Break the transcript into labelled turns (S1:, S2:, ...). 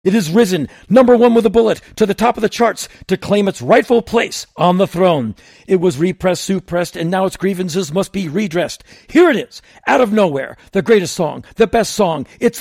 S1: It is risen, number one with a bullet, to the top of the charts to claim its rightful place on the throne. It was repressed, suppressed, and now its grievances must be redressed. Here it is, out of nowhere, the greatest song, the best song. It's